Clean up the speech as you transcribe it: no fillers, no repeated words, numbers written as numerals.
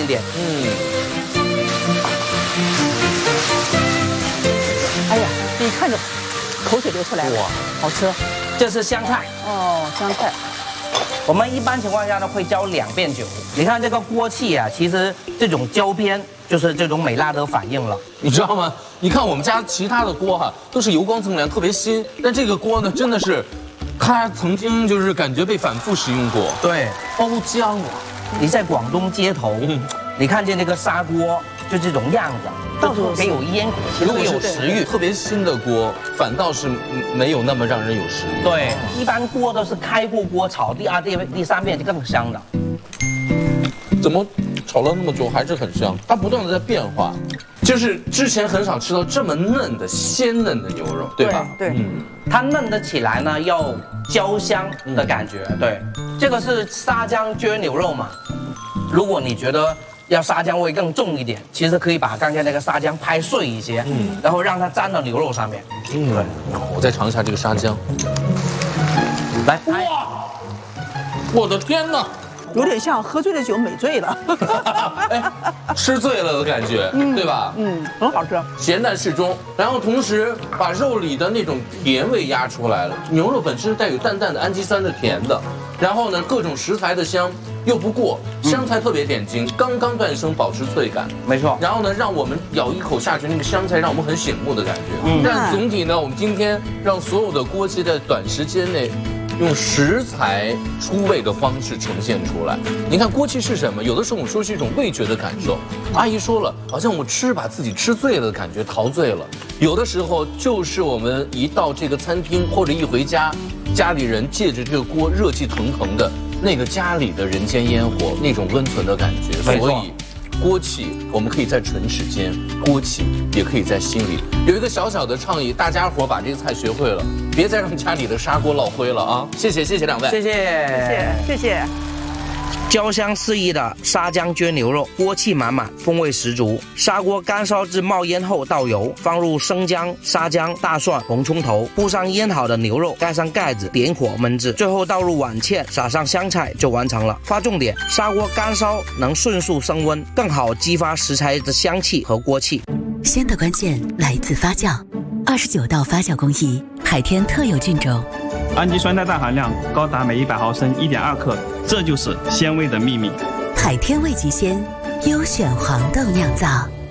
心点。 哎呀，这一看就口水流出来了，哇，好吃。 这是香菜哦，香菜。 我们一般情况下呢会浇2遍酒。你看这个锅气啊，其实这种焦边就是这种美拉德反应了， 你知道吗？你看我们家其他的锅哈，都是油光锃亮，特别新，但这个锅呢，真的是，它曾经就是感觉被反复使用过。 对， 包浆啊！ 你在广东街头，你看见那个砂锅就这种样子，到处给有烟火气， 如果有食欲。 特别新的锅，反倒是没有那么让人有食欲。 对，一般锅都是开过锅炒第2遍、第3遍就更香的。 怎么炒了那么久还是很香？它不断的在变化，就是之前很少吃到这么嫩的鲜嫩的牛肉，对吧？ 对， 它嫩得起来呢，要焦香的感觉。对，这个是沙姜焗牛肉嘛。如果你觉得要沙姜味更重一点，其实可以把刚才那个沙姜拍碎一些，然后让它沾到牛肉上面。对， 我再尝一下这个沙姜。 来， 哇，我的天哪！ 有点像喝醉了酒美醉了， 哎，吃醉了的感觉，对吧？ 很好吃， 咸淡适中，然后同时把肉里的那种甜味压出来了。牛肉本身带有淡淡的氨基酸的甜的，然后呢，各种食材的香又不过，香菜特别点睛，刚刚断生，保持脆感， 没错。 然后呢，让我们咬一口下去，那个香菜让我们很醒目的感觉。但总体呢，我们今天让所有的锅气在短时间内。用食材出味的方式呈现出来。你看锅气是什么？有的时候我们说是一种味觉的感受。阿姨说了，好像我们把自己吃醉了的感觉，陶醉了。有的时候就是我们一到这个餐厅或者一回家，家里人借着这个锅热气腾腾的那个家里的人间烟火，那种温存的感觉。所以。锅气，我们可以在唇齿间；锅气也可以在心里。有一个小小的倡议，大家伙把这个菜学会了，别再让家里的砂锅落灰了啊！谢谢2位， 谢谢。焦香四溢的沙姜焗牛肉，锅气满满，风味十足。砂锅干烧至冒烟后倒油，放入生姜、沙姜、大蒜、红葱头，铺上腌好的牛肉，盖上盖子，点火焖制，最后倒入碗芡，撒上香菜就完成了。划重点：砂锅干烧能迅速升温，更好激发食材的香气和锅气。 鲜的关键来自发酵，29道发酵工艺，海天特有菌种。 氨基酸的氮含量高达每100毫升1.2克，这就是鲜味的秘密。 海天味极鲜，优选黄豆酿造。